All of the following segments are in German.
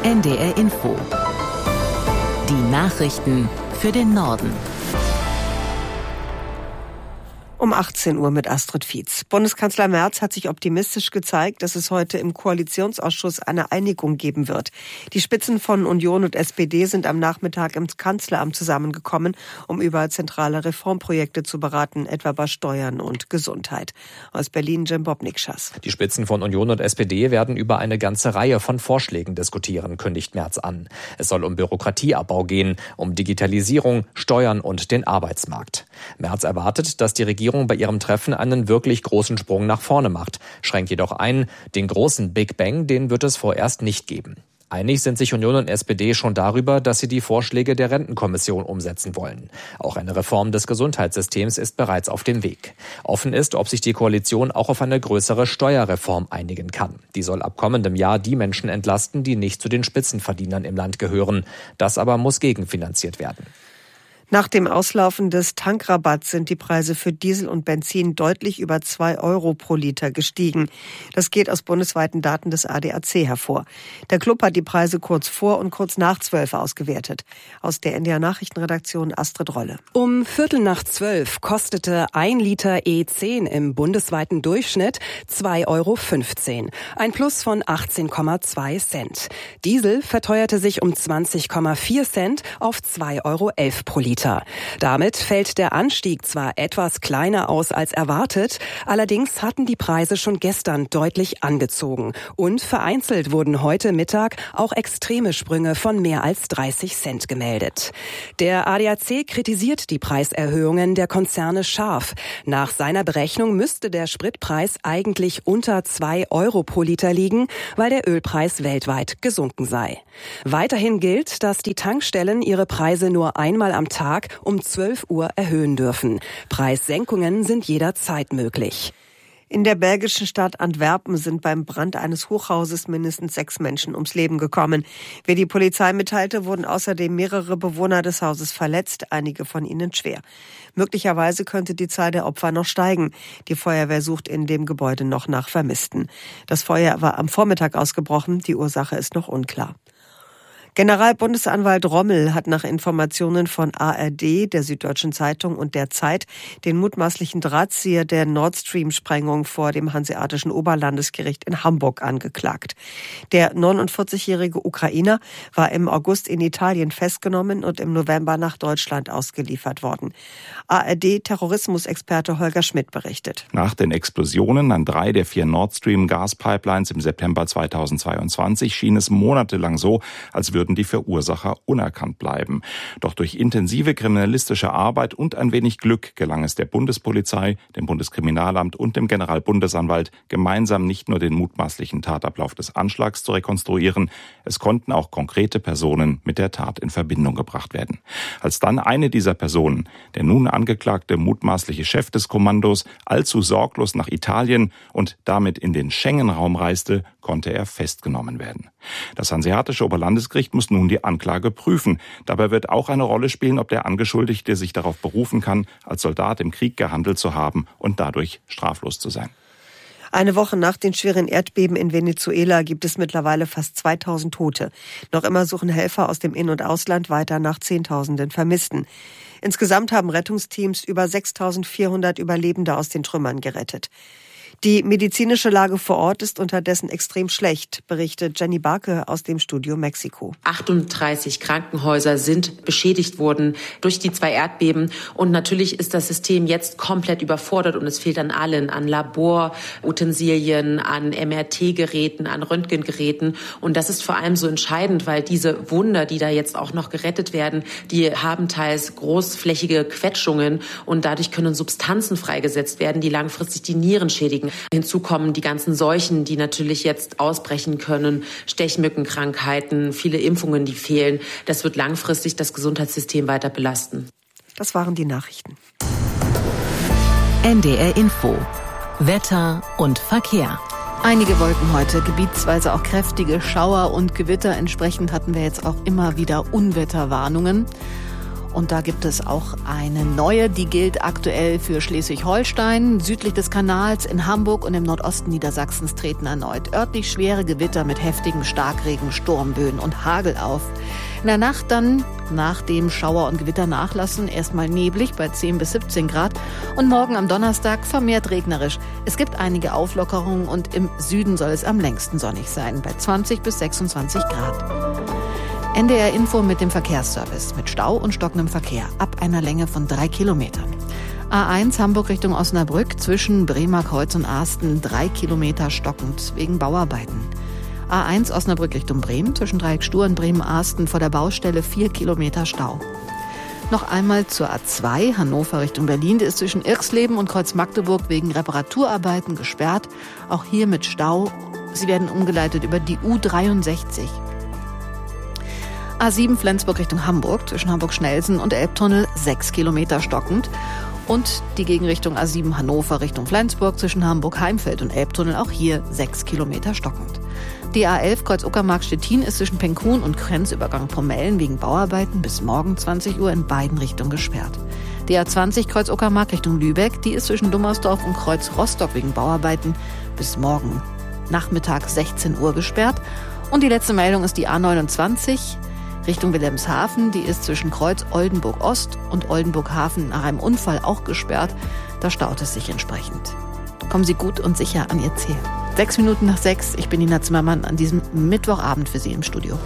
NDR Info. Die Nachrichten für den Norden. Um 18 Uhr mit Astrid Fietz. Bundeskanzler Merz hat sich optimistisch gezeigt, dass es heute im Koalitionsausschuss eine Einigung geben wird. Die Spitzen von Union und SPD sind am Nachmittag im Kanzleramt zusammengekommen, um über zentrale Reformprojekte zu beraten, etwa bei Steuern und Gesundheit. Aus Berlin Jim Bobnik-Schass. Die Spitzen von Union und SPD werden über eine ganze Reihe von Vorschlägen diskutieren, kündigt Merz an. Es soll um Bürokratieabbau gehen, um Digitalisierung, Steuern und den Arbeitsmarkt. Merz erwartet, dass die Regierung bei ihrem Treffen einen wirklich großen Sprung nach vorne macht, schränkt jedoch ein, den großen Big Bang, den wird es vorerst nicht geben. Einig sind sich Union und SPD schon darüber, dass sie die Vorschläge der Rentenkommission umsetzen wollen. Auch eine Reform des Gesundheitssystems ist bereits auf dem Weg. Offen ist, ob sich die Koalition auch auf eine größere Steuerreform einigen kann. Die soll ab kommendem Jahr die Menschen entlasten, die nicht zu den Spitzenverdienern im Land gehören. Das aber muss gegenfinanziert werden. Nach dem Auslaufen des Tankrabatts sind die Preise für Diesel und Benzin deutlich über 2 Euro pro Liter gestiegen. Das geht aus bundesweiten Daten des ADAC hervor. Der Club hat die Preise kurz vor und kurz nach 12 ausgewertet. Aus der NDR Nachrichtenredaktion Astrid Rolle. Um 11:45 kostete 1 Liter E10 im bundesweiten Durchschnitt 2,15 Euro. Ein Plus von 18,2 Cent. Diesel verteuerte sich um 20,4 Cent auf 2,11 Euro pro Liter. Damit fällt der Anstieg zwar etwas kleiner aus als erwartet, allerdings hatten die Preise schon gestern deutlich angezogen. Und vereinzelt wurden heute Mittag auch extreme Sprünge von mehr als 30 Cent gemeldet. Der ADAC kritisiert die Preiserhöhungen der Konzerne scharf. Nach seiner Berechnung müsste der Spritpreis eigentlich unter 2 Euro pro Liter liegen, weil der Ölpreis weltweit gesunken sei. Weiterhin gilt, dass die Tankstellen ihre Preise nur einmal am Tag um 12 Uhr erhöhen dürfen. Preissenkungen sind jederzeit möglich. In der belgischen Stadt Antwerpen sind beim Brand eines Hochhauses mindestens 6 Menschen ums Leben gekommen. Wie die Polizei mitteilte, wurden außerdem mehrere Bewohner des Hauses verletzt, einige von ihnen schwer. Möglicherweise könnte die Zahl der Opfer noch steigen. Die Feuerwehr sucht in dem Gebäude noch nach Vermissten. Das Feuer war am Vormittag ausgebrochen, die Ursache ist noch unklar. Generalbundesanwalt Rommel hat nach Informationen von ARD, der Süddeutschen Zeitung und der Zeit den mutmaßlichen Drahtzieher der Nord Stream-Sprengung vor dem Hanseatischen Oberlandesgericht in Hamburg angeklagt. Der 49-jährige Ukrainer war im August in Italien festgenommen und im November nach Deutschland ausgeliefert worden. ARD-Terrorismusexperte Holger Schmidt berichtet. Nach den Explosionen an 3 der 4 Nord Stream-Gaspipelines im September 2022 schien es monatelang so, als würden die Verursacher unerkannt bleiben. Doch durch intensive kriminalistische Arbeit und ein wenig Glück gelang es der Bundespolizei, dem Bundeskriminalamt und dem Generalbundesanwalt, gemeinsam nicht nur den mutmaßlichen Tatablauf des Anschlags zu rekonstruieren, es konnten auch konkrete Personen mit der Tat in Verbindung gebracht werden. Als dann eine dieser Personen, der nun angeklagte mutmaßliche Chef des Kommandos, allzu sorglos nach Italien und damit in den Schengen-Raum reiste, konnte er festgenommen werden. Das Hanseatische Oberlandesgericht muss nun die Anklage prüfen. Dabei wird auch eine Rolle spielen, ob der Angeschuldigte sich darauf berufen kann, als Soldat im Krieg gehandelt zu haben und dadurch straflos zu sein. Eine Woche nach den schweren Erdbeben in Venezuela gibt es mittlerweile fast 2000 Tote. Noch immer suchen Helfer aus dem In- und Ausland weiter nach Zehntausenden Vermissten. Insgesamt haben Rettungsteams über 6.400 Überlebende aus den Trümmern gerettet. Die medizinische Lage vor Ort ist unterdessen extrem schlecht, berichtet Jenny Barke aus dem Studio Mexiko. 38 Krankenhäuser sind beschädigt worden durch die 2 Erdbeben. Und natürlich ist das System jetzt komplett überfordert und es fehlt an allen, an Laborutensilien, an MRT-Geräten, an Röntgengeräten. Und das ist vor allem so entscheidend, weil diese Wunder, die da jetzt auch noch gerettet werden, die haben teils großflächige Quetschungen und dadurch können Substanzen freigesetzt werden, die langfristig die Nieren schädigen. Hinzu kommen die ganzen Seuchen, die natürlich jetzt ausbrechen können, Stechmückenkrankheiten, viele Impfungen, die fehlen. Das wird langfristig das Gesundheitssystem weiter belasten. Das waren die Nachrichten. NDR Info. Wetter und Verkehr. Einige Wolken heute, gebietsweise auch kräftige Schauer und Gewitter. Entsprechend hatten wir jetzt auch immer wieder Unwetterwarnungen. Und da gibt es auch eine neue, die gilt aktuell für Schleswig-Holstein. Südlich des Kanals in Hamburg und im Nordosten Niedersachsens treten erneut örtlich schwere Gewitter mit heftigem Starkregen, Sturmböen und Hagel auf. In der Nacht dann, nach dem Schauer und Gewitter nachlassen, erstmal neblig bei 10 bis 17 Grad und morgen am Donnerstag vermehrt regnerisch. Es gibt einige Auflockerungen und im Süden soll es am längsten sonnig sein, bei 20 bis 26 Grad. NDR Info mit dem Verkehrsservice, mit Stau und stockendem Verkehr, ab einer Länge von 3 Kilometern. A1 Hamburg Richtung Osnabrück, zwischen Bremer Kreuz und Asten, 3 Kilometer stockend, wegen Bauarbeiten. A1 Osnabrück Richtung Bremen, zwischen Dreieck Stur und Bremen-Asten vor der Baustelle 4 Kilometer Stau. Noch einmal zur A2 Hannover Richtung Berlin, die ist zwischen Irxleben und Kreuz Magdeburg wegen Reparaturarbeiten gesperrt, auch hier mit Stau. Sie werden umgeleitet über die U63. A7 Flensburg Richtung Hamburg, zwischen Hamburg-Schnelsen und Elbtunnel 6 Kilometer stockend. Und die Gegenrichtung A7 Hannover Richtung Flensburg, zwischen Hamburg-Heimfeld und Elbtunnel, auch hier 6 Kilometer stockend. Die A11 Kreuz-Uckermark-Stettin ist zwischen Penkhuhn und Grenzübergang Pomellen wegen Bauarbeiten bis morgen 20 Uhr in beiden Richtungen gesperrt. Die A20 Kreuz-Uckermark Richtung Lübeck, die ist zwischen Dummersdorf und Kreuz Rostock wegen Bauarbeiten bis morgen Nachmittag 16 Uhr gesperrt. Und die letzte Meldung ist die A29 Richtung Wilhelmshaven, die ist zwischen Kreuz Oldenburg-Ost und Oldenburg-Hafen nach einem Unfall auch gesperrt. Da staut es sich entsprechend. Kommen Sie gut und sicher an Ihr Ziel. 6 Minuten nach 6, ich bin Nina Zimmermann an diesem Mittwochabend für Sie im Studio.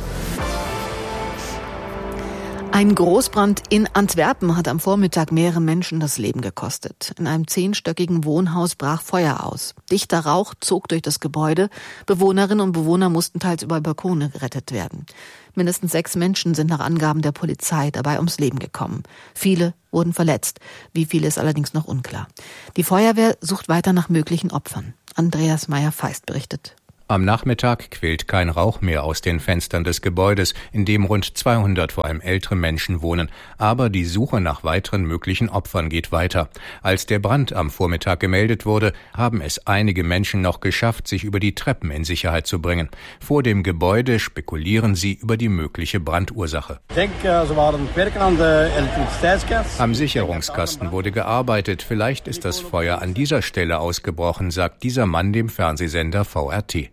Ein Großbrand in Antwerpen hat am Vormittag mehrere Menschen das Leben gekostet. In einem 10-stöckigen Wohnhaus brach Feuer aus. Dichter Rauch zog durch das Gebäude. Bewohnerinnen und Bewohner mussten teils über Balkone gerettet werden. Mindestens 6 Menschen sind nach Angaben der Polizei dabei ums Leben gekommen. Viele wurden verletzt. Wie viele ist allerdings noch unklar. Die Feuerwehr sucht weiter nach möglichen Opfern. Andreas Meyer-Feist berichtet. Am Nachmittag quillt kein Rauch mehr aus den Fenstern des Gebäudes, in dem rund 200 vor allem ältere Menschen wohnen. Aber die Suche nach weiteren möglichen Opfern geht weiter. Als der Brand am Vormittag gemeldet wurde, haben es einige Menschen noch geschafft, sich über die Treppen in Sicherheit zu bringen. Vor dem Gebäude spekulieren sie über die mögliche Brandursache. Am Sicherungskasten wurde gearbeitet. Vielleicht ist das Feuer an dieser Stelle ausgebrochen, sagt dieser Mann dem Fernsehsender VRT.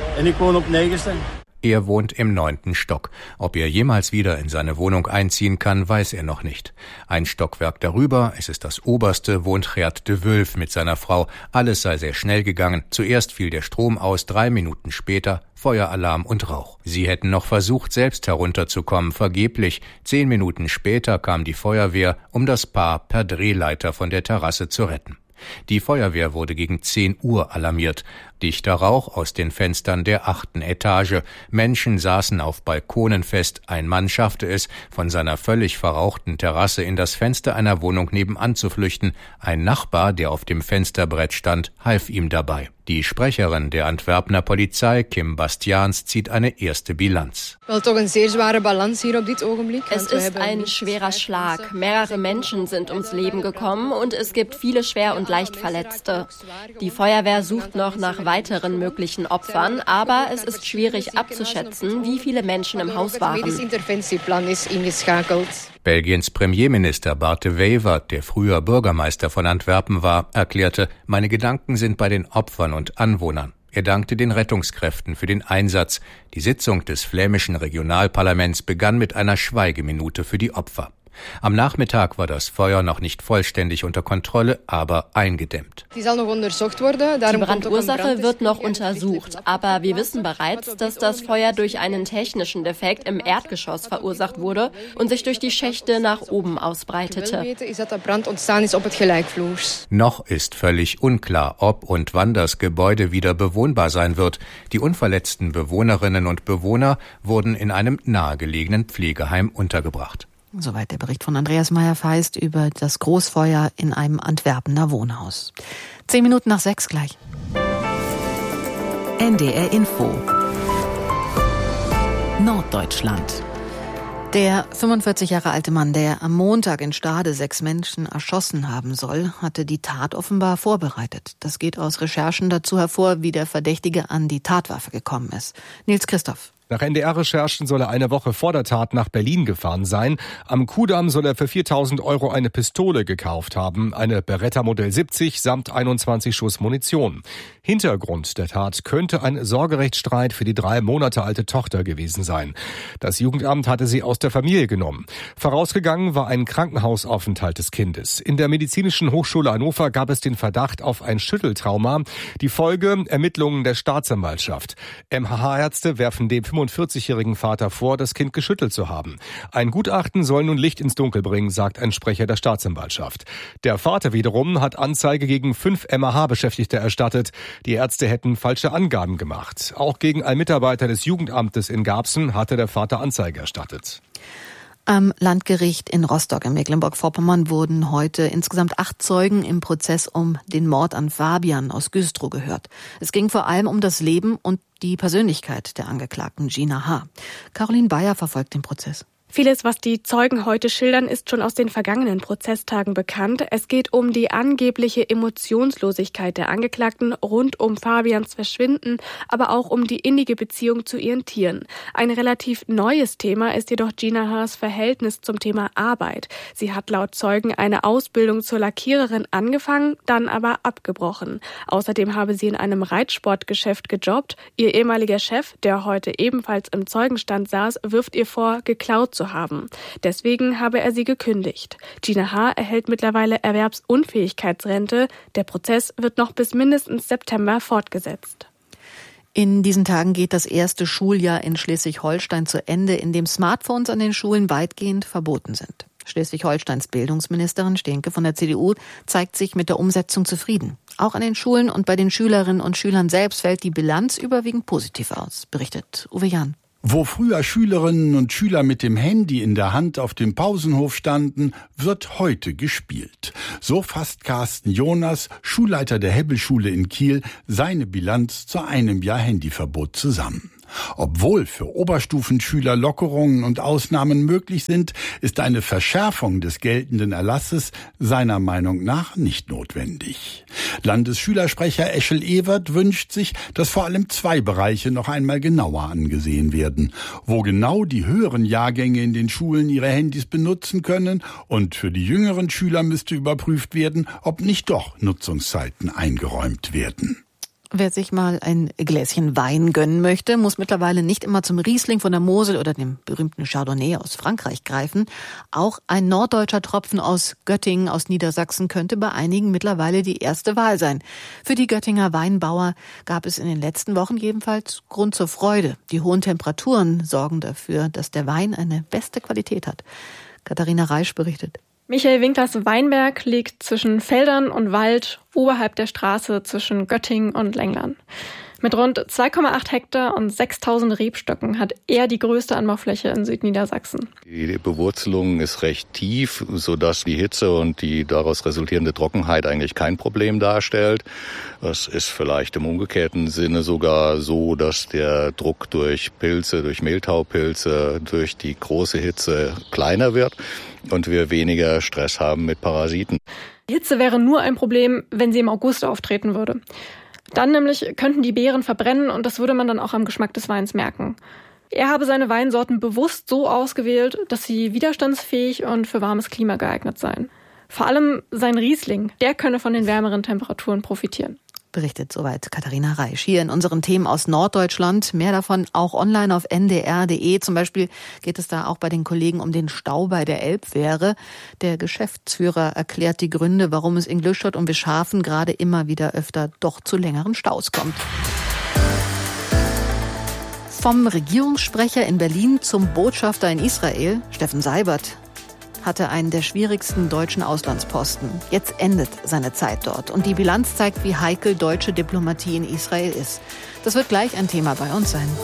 Er wohnt im 9. Stock. Ob er jemals wieder in seine Wohnung einziehen kann, weiß er noch nicht. Ein Stockwerk darüber, es ist das oberste, wohnt Gert de Wulf mit seiner Frau. Alles sei sehr schnell gegangen. Zuerst fiel der Strom aus, 3 Minuten später Feueralarm und Rauch. Sie hätten noch versucht, selbst herunterzukommen, vergeblich. 10 Minuten später kam die Feuerwehr, um das Paar per Drehleiter von der Terrasse zu retten. Die Feuerwehr wurde gegen 10 Uhr alarmiert. Dichter Rauch aus den Fenstern der 8. Etage. Menschen saßen auf Balkonen fest. Ein Mann schaffte es, von seiner völlig verrauchten Terrasse in das Fenster einer Wohnung nebenan zu flüchten. Ein Nachbar, der auf dem Fensterbrett stand, half ihm dabei. Die Sprecherin der Antwerpener Polizei, Kim Bastiaans, zieht eine erste Bilanz. Es ist ein schwerer Schlag. Mehrere Menschen sind ums Leben gekommen und es gibt viele schwer und leicht Verletzte. Die Feuerwehr sucht noch nach weiteren möglichen Opfern, aber es ist schwierig abzuschätzen, wie viele Menschen im Haus waren. Belgiens Premierminister Bart de Wever, der früher Bürgermeister von Antwerpen war, erklärte, meine Gedanken sind bei den Opfern und Anwohnern. Er dankte den Rettungskräften für den Einsatz. Die Sitzung des flämischen Regionalparlaments begann mit einer Schweigeminute für die Opfer. Am Nachmittag war das Feuer noch nicht vollständig unter Kontrolle, aber eingedämmt. Die Brandursache wird noch untersucht, aber wir wissen bereits, dass das Feuer durch einen technischen Defekt im Erdgeschoss verursacht wurde und sich durch die Schächte nach oben ausbreitete. Noch ist völlig unklar, ob und wann das Gebäude wieder bewohnbar sein wird. Die unverletzten Bewohnerinnen und Bewohner wurden in einem nahegelegenen Pflegeheim untergebracht. Soweit der Bericht von Andreas Meyer-Feist über das Großfeuer in einem Antwerpener Wohnhaus. 10 Minuten nach 6 gleich. NDR Info. Norddeutschland. Der 45 Jahre alte Mann, der am Montag in Stade 6 Menschen erschossen haben soll, hatte die Tat offenbar vorbereitet. Das geht aus Recherchen dazu hervor, wie der Verdächtige an die Tatwaffe gekommen ist. Nils Christoph. Nach NDR-Recherchen soll er eine Woche vor der Tat nach Berlin gefahren sein. Am Kudamm soll er für 4.000 € eine Pistole gekauft haben, eine Beretta Modell 70 samt 21 Schuss Munition. Hintergrund der Tat könnte ein Sorgerechtsstreit für die 3 Monate alte Tochter gewesen sein. Das Jugendamt hatte sie aus der Familie genommen. Vorausgegangen war ein Krankenhausaufenthalt des Kindes. In der Medizinischen Hochschule Hannover gab es den Verdacht auf ein Schütteltrauma. Die Folge: Ermittlungen der Staatsanwaltschaft. MHH-Ärzte werfen dem 45-jährigen Vater vor, das Kind geschüttelt zu haben. Ein Gutachten soll nun Licht ins Dunkel bringen, sagt ein Sprecher der Staatsanwaltschaft. Der Vater wiederum hat Anzeige gegen 5 MHH-Beschäftigte erstattet. Die Ärzte hätten falsche Angaben gemacht. Auch gegen einen Mitarbeiter des Jugendamtes in Garbsen hatte der Vater Anzeige erstattet. Am Landgericht in Rostock in Mecklenburg-Vorpommern wurden heute insgesamt 8 Zeugen im Prozess um den Mord an Fabian aus Güstrow gehört. Es ging vor allem um das Leben und die Persönlichkeit der Angeklagten Gina H. Caroline Bayer verfolgt den Prozess. Vieles, was die Zeugen heute schildern, ist schon aus den vergangenen Prozesstagen bekannt. Es geht um die angebliche Emotionslosigkeit der Angeklagten rund um Fabians Verschwinden, aber auch um die innige Beziehung zu ihren Tieren. Ein relativ neues Thema ist jedoch Gina H.'s Verhältnis zum Thema Arbeit. Sie hat laut Zeugen eine Ausbildung zur Lackiererin angefangen, dann aber abgebrochen. Außerdem habe sie in einem Reitsportgeschäft gejobbt. Ihr ehemaliger Chef, der heute ebenfalls im Zeugenstand saß, wirft ihr vor, geklaut zu haben. Deswegen habe er sie gekündigt. Gina H. erhält mittlerweile Erwerbsunfähigkeitsrente. Der Prozess wird noch bis mindestens September fortgesetzt. In diesen Tagen geht das erste Schuljahr in Schleswig-Holstein zu Ende, in dem Smartphones an den Schulen weitgehend verboten sind. Schleswig-Holsteins Bildungsministerin Stehnke von der CDU zeigt sich mit der Umsetzung zufrieden. Auch an den Schulen und bei den Schülerinnen und Schülern selbst fällt die Bilanz überwiegend positiv aus, berichtet Uwe Jahn. Wo früher Schülerinnen und Schüler mit dem Handy in der Hand auf dem Pausenhof standen, wird heute gespielt. So fasst Carsten Jonas, Schulleiter der Hebbelschule in Kiel, seine Bilanz zu einem Jahr Handyverbot zusammen. Obwohl für Oberstufenschüler Lockerungen und Ausnahmen möglich sind, ist eine Verschärfung des geltenden Erlasses seiner Meinung nach nicht notwendig. Landesschülersprecher Eschel-Ewert wünscht sich, dass vor allem 2 Bereiche noch einmal genauer angesehen werden. Wo genau die höheren Jahrgänge in den Schulen ihre Handys benutzen können, und für die jüngeren Schüler müsste überprüft werden, ob nicht doch Nutzungszeiten eingeräumt werden. Wer sich mal ein Gläschen Wein gönnen möchte, muss mittlerweile nicht immer zum Riesling von der Mosel oder dem berühmten Chardonnay aus Frankreich greifen. Auch ein norddeutscher Tropfen aus Göttingen, aus Niedersachsen, könnte bei einigen mittlerweile die erste Wahl sein. Für die Göttinger Weinbauer gab es in den letzten Wochen jedenfalls Grund zur Freude. Die hohen Temperaturen sorgen dafür, dass der Wein eine beste Qualität hat. Katharina Reisch berichtet. Michael Winklers Weinberg liegt zwischen Feldern und Wald oberhalb der Straße zwischen Göttingen und Lenglern. Mit rund 2,8 Hektar und 6.000 Rebstöcken hat er die größte Anbaufläche in Südniedersachsen. Die Bewurzelung ist recht tief, sodass die Hitze und die daraus resultierende Trockenheit eigentlich kein Problem darstellt. Das ist vielleicht im umgekehrten Sinne sogar so, dass der Druck durch Pilze, durch Mehltaupilze, durch die große Hitze kleiner wird und wir weniger Stress haben mit Parasiten. Die Hitze wäre nur ein Problem, wenn sie im August auftreten würde. Dann nämlich könnten die Beeren verbrennen und das würde man dann auch am Geschmack des Weins merken. Er habe seine Weinsorten bewusst so ausgewählt, dass sie widerstandsfähig und für warmes Klima geeignet seien. Vor allem sein Riesling, der könne von den wärmeren Temperaturen profitieren. Berichtet soweit Katharina Reisch. Hier in unseren Themen aus Norddeutschland. Mehr davon auch online auf ndr.de. Zum Beispiel geht es da auch bei den Kollegen um den Stau bei der Elbfähre. Der Geschäftsführer erklärt die Gründe, warum es in Glückstadt und Bischhafen gerade immer wieder öfter doch zu längeren Staus kommt. Vom Regierungssprecher in Berlin zum Botschafter in Israel, Steffen Seibert, hatte einen der schwierigsten deutschen Auslandsposten. Jetzt endet seine Zeit dort. Und die Bilanz zeigt, wie heikel deutsche Diplomatie in Israel ist. Das wird gleich ein Thema bei uns sein.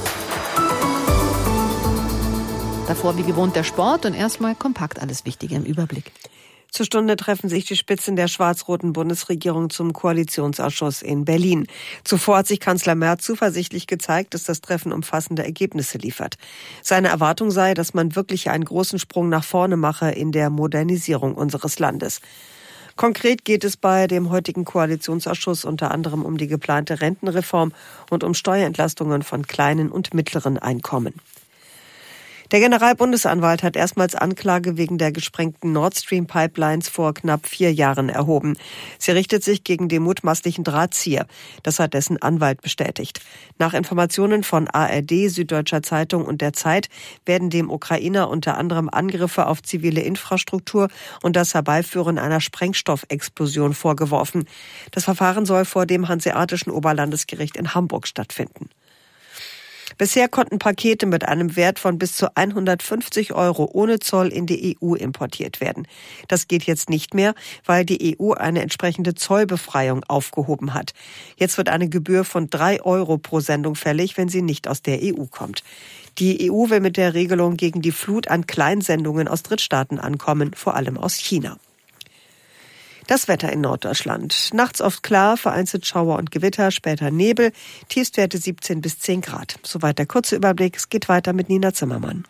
Davor wie gewohnt der Sport und erstmal kompakt alles Wichtige im Überblick. Zur Stunde treffen sich die Spitzen der schwarz-roten Bundesregierung zum Koalitionsausschuss in Berlin. Zuvor hat sich Kanzler Merz zuversichtlich gezeigt, dass das Treffen umfassende Ergebnisse liefert. Seine Erwartung sei, dass man wirklich einen großen Sprung nach vorne mache in der Modernisierung unseres Landes. Konkret geht es bei dem heutigen Koalitionsausschuss unter anderem um die geplante Rentenreform und um Steuerentlastungen von kleinen und mittleren Einkommen. Der Generalbundesanwalt hat erstmals Anklage wegen der gesprengten Nord Stream Pipelines vor knapp 4 Jahren erhoben. Sie richtet sich gegen den mutmaßlichen Drahtzieher. Das hat dessen Anwalt bestätigt. Nach Informationen von ARD, Süddeutscher Zeitung und der Zeit werden dem Ukrainer unter anderem Angriffe auf zivile Infrastruktur und das Herbeiführen einer Sprengstoffexplosion vorgeworfen. Das Verfahren soll vor dem Hanseatischen Oberlandesgericht in Hamburg stattfinden. Bisher konnten Pakete mit einem Wert von bis zu 150 € ohne Zoll in die EU importiert werden. Das geht jetzt nicht mehr, weil die EU eine entsprechende Zollbefreiung aufgehoben hat. Jetzt wird eine Gebühr von 3 € pro Sendung fällig, wenn sie nicht aus der EU kommt. Die EU will mit der Regelung gegen die Flut an Kleinsendungen aus Drittstaaten ankommen, vor allem aus China. Das Wetter in Norddeutschland. Nachts oft klar, vereinzelt Schauer und Gewitter, später Nebel, Tiefstwerte 17 bis 10 Grad. Soweit der kurze Überblick. Es geht weiter mit Nina Zimmermann.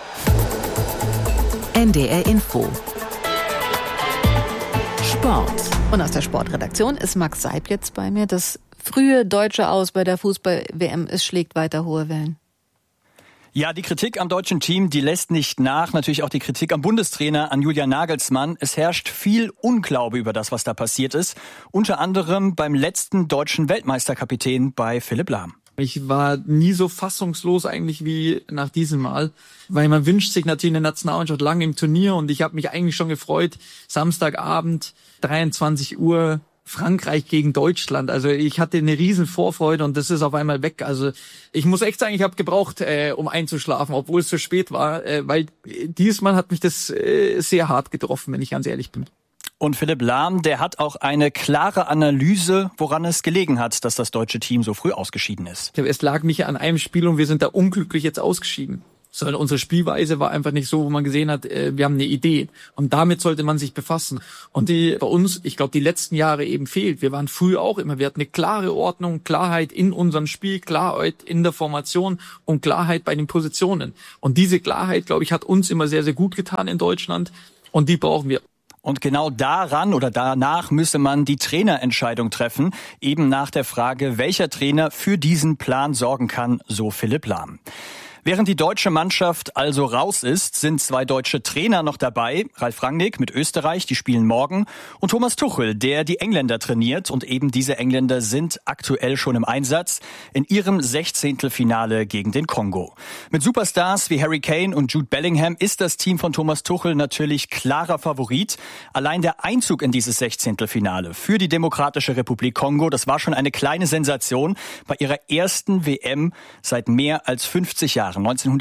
NDR Info. Sport. Und aus der Sportredaktion ist Max Seib jetzt bei mir. Das frühe deutsche Aus bei der Fußball-WM, es schlägt weiter hohe Wellen. Ja, die Kritik am deutschen Team, die lässt nicht nach. Natürlich auch die Kritik am Bundestrainer, an Julian Nagelsmann. Es herrscht viel Unglaube über das, was da passiert ist. Unter anderem beim letzten deutschen Weltmeisterkapitän bei Philipp Lahm. Ich war nie so fassungslos eigentlich wie nach diesem Mal, weil man wünscht sich natürlich eine Nationalmannschaft lange im Turnier und ich habe mich eigentlich schon gefreut, Samstagabend, 23 Uhr, Frankreich gegen Deutschland. Also ich hatte eine riesen Vorfreude und das ist auf einmal weg. Also ich muss echt sagen, ich habe gebraucht, um einzuschlafen, obwohl es so spät war, weil dieses Mal hat mich das sehr hart getroffen, wenn ich ganz ehrlich bin. Und Philipp Lahm, der hat auch eine klare Analyse, woran es gelegen hat, dass das deutsche Team so früh ausgeschieden ist. Es lag nicht an einem Spiel und wir sind da unglücklich jetzt ausgeschieden. Sondern unsere Spielweise war einfach nicht so, wo man gesehen hat, wir haben eine Idee. Und damit sollte man sich befassen. Und die bei uns, ich glaube, die letzten Jahre eben fehlt. Wir waren früher auch immer, wir hatten eine klare Ordnung, Klarheit in unserem Spiel, Klarheit in der Formation und Klarheit bei den Positionen. Und diese Klarheit, glaube ich, hat uns immer sehr, sehr gut getan in Deutschland. Und die brauchen wir. Und genau daran oder danach müsse man die Trainerentscheidung treffen, eben nach der Frage, welcher Trainer für diesen Plan sorgen kann, so Philipp Lahm. Während die deutsche Mannschaft also raus ist, sind 2 deutsche Trainer noch dabei. Ralf Rangnick mit Österreich, die spielen morgen. Und Thomas Tuchel, der die Engländer trainiert. Und eben diese Engländer sind aktuell schon im Einsatz in ihrem 16. Finale gegen den Kongo. Mit Superstars wie Harry Kane und Jude Bellingham ist das Team von Thomas Tuchel natürlich klarer Favorit. Allein der Einzug in dieses 16. Finale für die Demokratische Republik Kongo, das war schon eine kleine Sensation bei ihrer ersten WM seit mehr als 50 Jahren.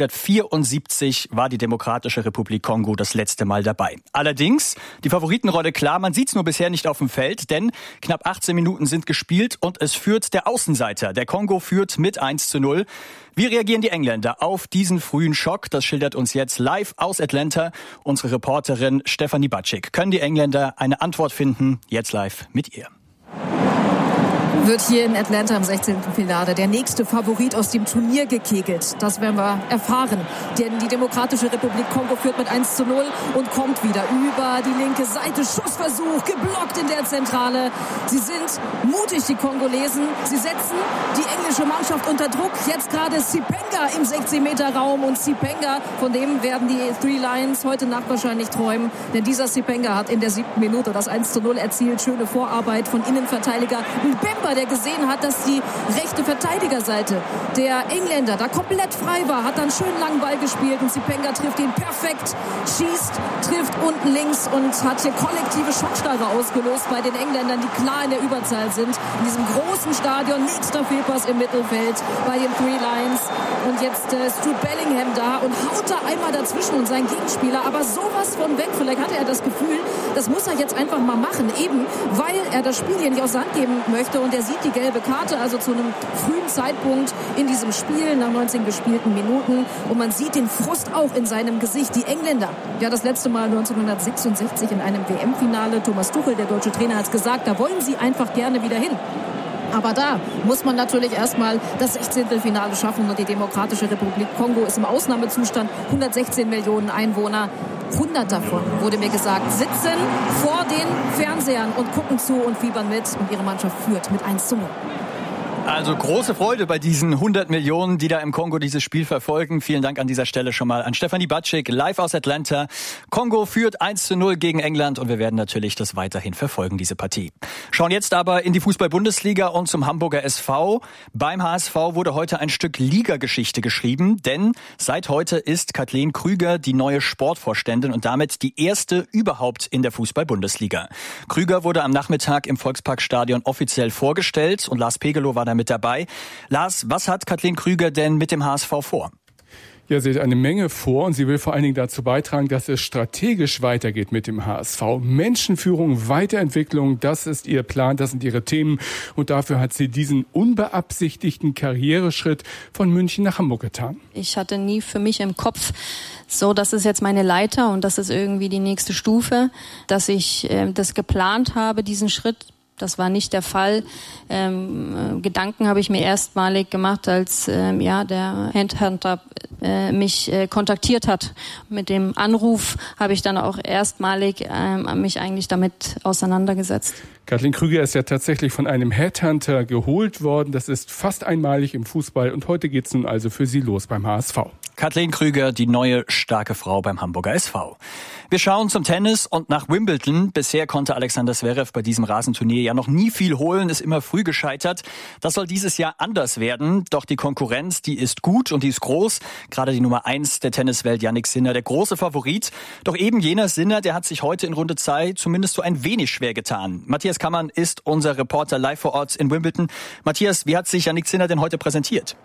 1974 war die Demokratische Republik Kongo das letzte Mal dabei. Allerdings, die Favoritenrolle klar, man sieht's nur bisher nicht auf dem Feld, denn knapp 18 Minuten sind gespielt und es führt der Außenseiter. Der Kongo führt mit 1:0. Wie reagieren die Engländer auf diesen frühen Schock? Das schildert uns jetzt live aus Atlanta unsere Reporterin Stefanie Batschik. Können die Engländer eine Antwort finden? Jetzt live mit ihr. Wird hier in Atlanta im 16. Finale der nächste Favorit aus dem Turnier gekegelt? Das werden wir erfahren. Denn die Demokratische Republik Kongo führt mit 1:0 und kommt wieder über die linke Seite. Schussversuch, geblockt in der Zentrale. Sie sind mutig, die Kongolesen. Sie setzen die englische Mannschaft unter Druck. Jetzt gerade Sipenga im 16-Meter-Raum. Und Sipenga, von dem werden die Three Lions heute Nacht wahrscheinlich träumen. Denn dieser Sipenga hat in der 7. Minute das 1:0 erzielt. Schöne Vorarbeit von Innenverteidiger Mbemba, der gesehen hat, dass die rechte Verteidigerseite der Engländer da komplett frei war, hat dann schön langen Ball gespielt und Sipenga trifft ihn perfekt, schießt, trifft unten links und hat hier kollektive Schockstarre ausgelöst bei den Engländern, die klar in der Überzahl sind. In diesem großen Stadion, nächster Fehlpass im Mittelfeld bei den Three Lions. Und jetzt Jude Bellingham da und haut da einmal dazwischen und sein Gegenspieler, aber sowas von weg. Vielleicht hatte er das Gefühl, das muss er jetzt einfach mal machen, eben weil er das Spiel hier nicht aus der Hand geben möchte und er sieht die gelbe Karte, also zu einem frühen Zeitpunkt in diesem Spiel, nach 19 gespielten Minuten. Und man sieht den Frust auch in seinem Gesicht. Die Engländer, ja das letzte Mal 1966 in einem WM-Finale. Thomas Tuchel, der deutsche Trainer, hat es gesagt, da wollen sie einfach gerne wieder hin. Aber da muss man natürlich erstmal das 16. Finale schaffen und die Demokratische Republik Kongo ist im Ausnahmezustand. 116 Millionen Einwohner. 100 davon, wurde mir gesagt, sitzen vor den Fernsehern und gucken zu und fiebern mit. Und ihre Mannschaft führt mit 1:0. Also große Freude bei diesen 100 Millionen, die da im Kongo dieses Spiel verfolgen. Vielen Dank an dieser Stelle schon mal an Stefanie Batschik, live aus Atlanta. Kongo führt 1:0 gegen England und wir werden natürlich das weiterhin verfolgen, diese Partie. Schauen jetzt aber in die Fußball-Bundesliga und zum Hamburger SV. Beim HSV wurde heute ein Stück Ligageschichte geschrieben, denn seit heute ist Kathleen Krüger die neue Sportvorständin und damit die erste überhaupt in der Fußball-Bundesliga. Krüger wurde am Nachmittag im Volksparkstadion offiziell vorgestellt und Lars Pegelow war da mit dabei. Lars, was hat Kathleen Krüger denn mit dem HSV vor? Ja, sie hat eine Menge vor und sie will vor allen Dingen dazu beitragen, dass es strategisch weitergeht mit dem HSV. Menschenführung, Weiterentwicklung, das ist ihr Plan, das sind ihre Themen. Und dafür hat sie diesen unbeabsichtigten Karriereschritt von München nach Hamburg getan. Ich hatte nie für mich im Kopf, so, das ist jetzt meine Leiter und das ist irgendwie die nächste Stufe, dass ich das geplant habe, diesen Schritt. Das war nicht der Fall. Gedanken habe ich mir erstmalig gemacht, als der Headhunter mich kontaktiert hat. Mit dem Anruf habe ich dann auch erstmalig mich eigentlich damit auseinandergesetzt. Kathleen Krüger ist ja tatsächlich von einem Headhunter geholt worden. Das ist fast einmalig im Fußball und heute geht's nun also für sie los beim HSV. Kathleen Krüger, die neue starke Frau beim Hamburger SV. Wir schauen zum Tennis und nach Wimbledon. Bisher konnte Alexander Zverev bei diesem Rasenturnier ja noch nie viel holen, ist immer früh gescheitert. Das soll dieses Jahr anders werden. Doch die Konkurrenz, die ist gut und die ist groß. Gerade die Nummer 1 der Tenniswelt, Jannik Sinner, der große Favorit. Doch eben jener Sinner, der hat sich heute in Runde 2 zumindest so ein wenig schwer getan. Matthias Kammann ist unser Reporter live vor Ort in Wimbledon. Matthias, wie hat sich Jannik Sinner denn heute präsentiert?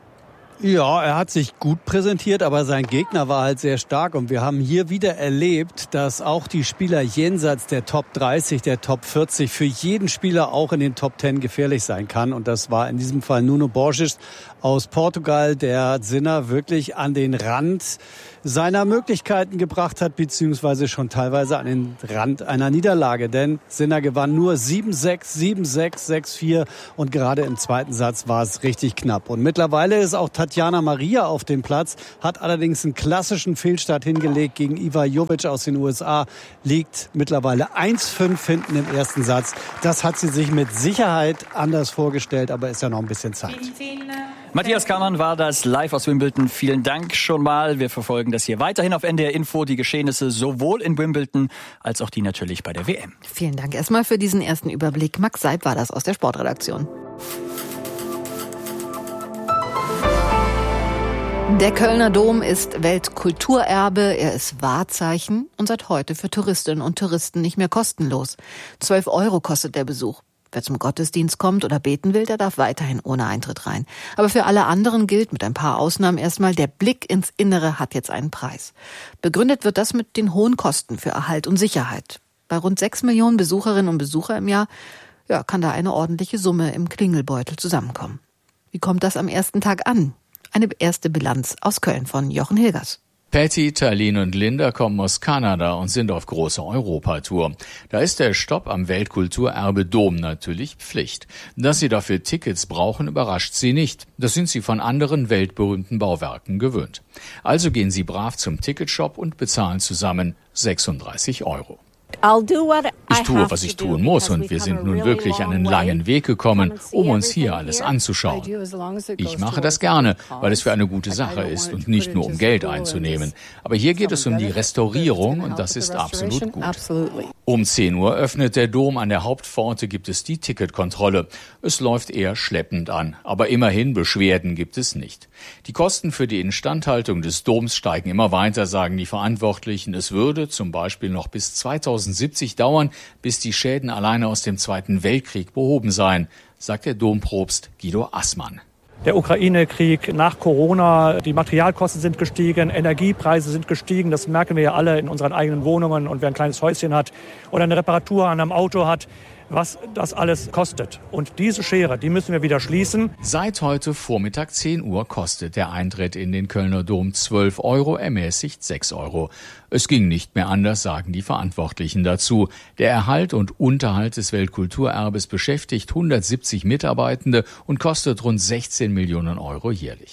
Ja, er hat sich gut präsentiert, aber sein Gegner war halt sehr stark. Und wir haben hier wieder erlebt, dass auch die Spieler jenseits der Top 30, der Top 40 für jeden Spieler auch in den Top 10 gefährlich sein kann. Und das war in diesem Fall Nuno Borges aus Portugal, der Sinner wirklich an den Rand seiner Möglichkeiten gebracht hat, beziehungsweise schon teilweise an den Rand einer Niederlage. Denn Sinner gewann nur 7-6, 7-6, 6-4 und gerade im zweiten Satz war es richtig knapp. Und mittlerweile ist auch Tatjana Maria auf dem Platz, hat allerdings einen klassischen Fehlstart hingelegt gegen Iva Jovic aus den USA, liegt mittlerweile 1-5 hinten im ersten Satz. Das hat sie sich mit Sicherheit anders vorgestellt, aber ist ja noch ein bisschen Zeit. Matthias Kammann war das live aus Wimbledon. Vielen Dank schon mal. Wir verfolgen das hier weiterhin auf NDR Info, die Geschehnisse sowohl in Wimbledon als auch die natürlich bei der WM. Vielen Dank erstmal für diesen ersten Überblick. Max Seib war das aus der Sportredaktion. Der Kölner Dom ist Weltkulturerbe, er ist Wahrzeichen und seit heute für Touristinnen und Touristen nicht mehr kostenlos. 12 € kostet der Besuch. Wer zum Gottesdienst kommt oder beten will, der darf weiterhin ohne Eintritt rein. Aber für alle anderen gilt mit ein paar Ausnahmen erstmal, der Blick ins Innere hat jetzt einen Preis. Begründet wird das mit den hohen Kosten für Erhalt und Sicherheit. Bei rund 6 Millionen Besucherinnen und Besucher im Jahr, kann da eine ordentliche Summe im Klingelbeutel zusammenkommen. Wie kommt das am ersten Tag an? Eine erste Bilanz aus Köln von Jochen Hilgers. Patty, Talin und Linda kommen aus Kanada und sind auf großer Europatour. Da ist der Stopp am Weltkulturerbe Dom natürlich Pflicht. Dass sie dafür Tickets brauchen, überrascht sie nicht. Das sind sie von anderen weltberühmten Bauwerken gewöhnt. Also gehen sie brav zum Ticketshop und bezahlen zusammen 36 €. Ich tue, was ich tun muss, und wir sind nun wirklich einen langen Weg gekommen, um uns hier alles anzuschauen. Ich mache das gerne, weil es für eine gute Sache ist und nicht nur um Geld einzunehmen. Aber hier geht es um die Restaurierung und das ist absolut gut. Um 10 Uhr öffnet der Dom. An der Hauptpforte gibt es die Ticketkontrolle. Es läuft eher schleppend an, aber immerhin Beschwerden gibt es nicht. Die Kosten für die Instandhaltung des Doms steigen immer weiter, sagen die Verantwortlichen. Es würde zum Beispiel noch bis 2070 dauern, bis die Schäden alleine aus dem Zweiten Weltkrieg behoben seien, sagt der Dompropst Guido Assmann. Der Ukraine-Krieg nach Corona, die Materialkosten sind gestiegen, Energiepreise sind gestiegen. Das merken wir ja alle in unseren eigenen Wohnungen. Und wer ein kleines Häuschen hat oder eine Reparatur an einem Auto hat, was das alles kostet. Und diese Schere, die müssen wir wieder schließen. Seit heute Vormittag 10 Uhr kostet der Eintritt in den Kölner Dom 12 €, ermäßigt 6 €. Es ging nicht mehr anders, sagen die Verantwortlichen dazu. Der Erhalt und Unterhalt des Weltkulturerbes beschäftigt 170 Mitarbeitende und kostet rund 16 Millionen € jährlich.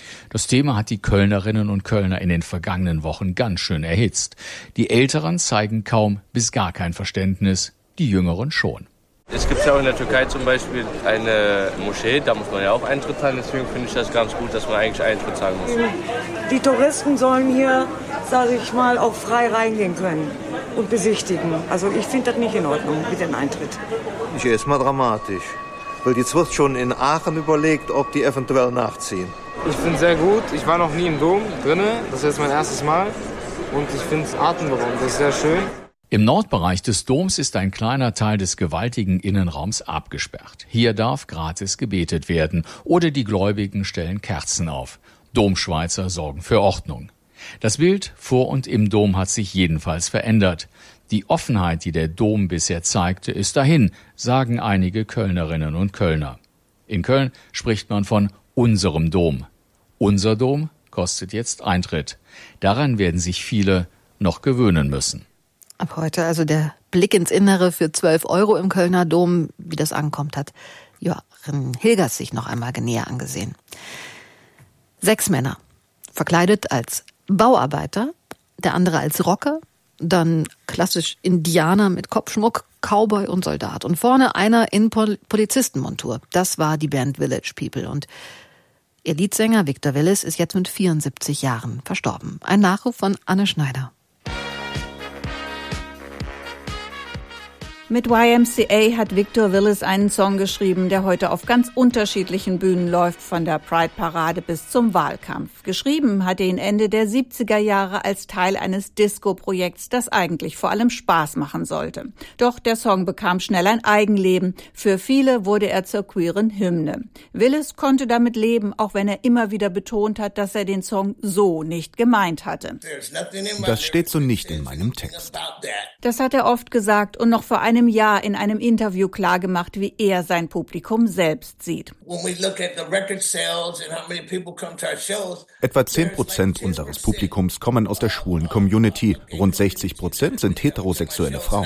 Das Thema hat die Kölnerinnen und Kölner in den vergangenen Wochen ganz schön erhitzt. Die Älteren zeigen kaum bis gar kein Verständnis, die Jüngeren schon. Es gibt ja auch in der Türkei zum Beispiel eine Moschee, da muss man ja auch Eintritt zahlen. Deswegen finde ich das ganz gut, dass man eigentlich Eintritt zahlen muss. Die Touristen sollen hier, sage ich mal, auch frei reingehen können und besichtigen. Also ich finde das nicht in Ordnung mit dem Eintritt. Ich erstmal dramatisch, weil jetzt wird schon in Aachen überlegt, ob die eventuell nachziehen. Ich finde es sehr gut. Ich war noch nie im Dom drinne. Das ist jetzt mein erstes Mal und ich finde es atemberaubend. Das ist sehr schön. Im Nordbereich des Doms ist ein kleiner Teil des gewaltigen Innenraums abgesperrt. Hier darf gratis gebetet werden oder die Gläubigen stellen Kerzen auf. Domschweizer sorgen für Ordnung. Das Bild vor und im Dom hat sich jedenfalls verändert. Die Offenheit, die der Dom bisher zeigte, ist dahin, sagen einige Kölnerinnen und Kölner. In Köln spricht man von unserem Dom. Unser Dom kostet jetzt Eintritt. Daran werden sich viele noch gewöhnen müssen. Ab heute also der Blick ins Innere für 12 € im Kölner Dom. Wie das ankommt, hat Joachim Hilgers sich noch einmal näher angesehen. 6 Männer, verkleidet als Bauarbeiter, der andere als Rocker, dann klassisch Indianer mit Kopfschmuck, Cowboy und Soldat. Und vorne einer in Polizistenmontur. Das war die Band Village People. Und ihr Leadsänger Victor Willis ist jetzt mit 74 Jahren verstorben. Ein Nachruf von Anne Schneider. Mit YMCA hat Victor Willis einen Song geschrieben, der heute auf ganz unterschiedlichen Bühnen läuft, von der Pride-Parade bis zum Wahlkampf. Geschrieben hat er ihn Ende der 70er Jahre als Teil eines Disco-Projekts, das eigentlich vor allem Spaß machen sollte. Doch der Song bekam schnell ein Eigenleben. Für viele wurde er zur queeren Hymne. Willis konnte damit leben, auch wenn er immer wieder betont hat, dass er den Song so nicht gemeint hatte. Das steht so nicht in meinem Text. Das hat er oft gesagt und noch vor einem Jahr in einem Interview klargemacht, wie er sein Publikum selbst sieht. Etwa 10% unseres Publikums kommen aus der schwulen Community. Rund 60% sind heterosexuelle Frauen.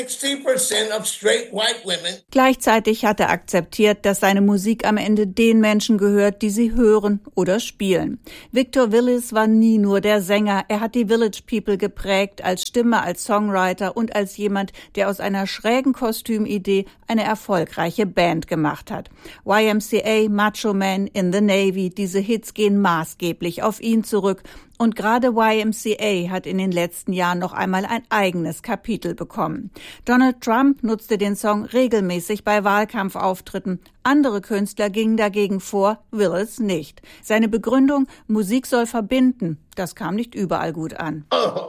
Gleichzeitig hat er akzeptiert, dass seine Musik am Ende den Menschen gehört, die sie hören oder spielen. Victor Willis war nie nur der Sänger. Er hat die Village People geprägt, als Stimme, als Songwriter und als jemand, der aus einer schrägen Kostümidee eine erfolgreiche Band gemacht hat. YMCA, Macho Man, In the Navy, diese Hits gehen maßgeblich auf ihn zurück. Und gerade YMCA hat in den letzten Jahren noch einmal ein eigenes Kapitel bekommen. Donald Trump nutzte den Song regelmäßig bei Wahlkampfauftritten. Andere Künstler gingen dagegen vor, Willis nicht. Seine Begründung, Musik soll verbinden, das kam nicht überall gut an.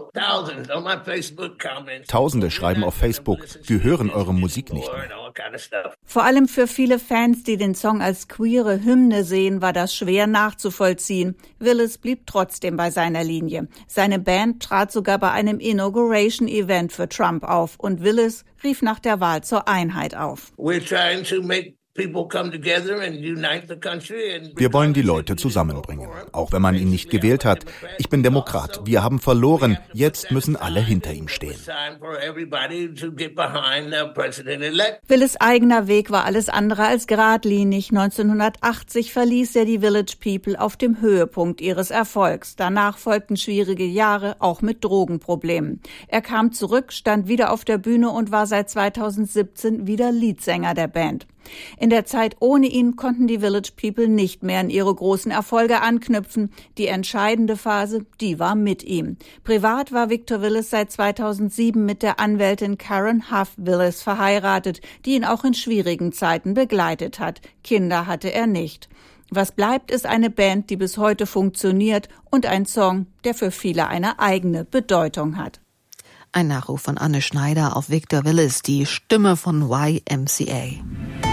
Tausende schreiben auf Facebook, wir hören eure Musik nicht mehr. Vor allem für viele Fans, die den Song als queere Hymne sehen, war das schwer nachzuvollziehen. Willis blieb trotzdem bei seiner Linie. Seine Band trat sogar bei einem Inauguration-Event für Trump auf und Willis rief nach der Wahl zur Einheit auf. Wir wollen die Leute zusammenbringen, auch wenn man ihn nicht gewählt hat. Ich bin Demokrat. Wir haben verloren. Jetzt müssen alle hinter ihm stehen. Willis' eigener Weg war alles andere als geradlinig. 1980 verließ er die Village People auf dem Höhepunkt ihres Erfolgs. Danach folgten schwierige Jahre, auch mit Drogenproblemen. Er kam zurück, stand wieder auf der Bühne und war seit 2017 wieder Leadsänger der Band. In der Zeit ohne ihn konnten die Village People nicht mehr an ihre großen Erfolge anknüpfen. Die entscheidende Phase, die war mit ihm. Privat war Victor Willis seit 2007 mit der Anwältin Karen Huff Willis verheiratet, die ihn auch in schwierigen Zeiten begleitet hat. Kinder hatte er nicht. Was bleibt, ist eine Band, die bis heute funktioniert und ein Song, der für viele eine eigene Bedeutung hat. Ein Nachruf von Anne Schneider auf Victor Willis, die Stimme von YMCA.